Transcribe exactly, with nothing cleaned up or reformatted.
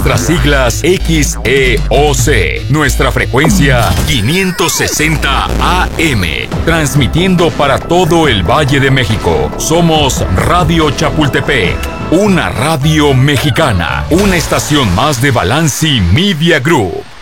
nuestras siglas X E O C, nuestra frecuencia quinientos sesenta A M, transmitiendo para todo el Valle de México. Somos Radio Chapultepec, una radio mexicana, una estación más de Balanci Media Group.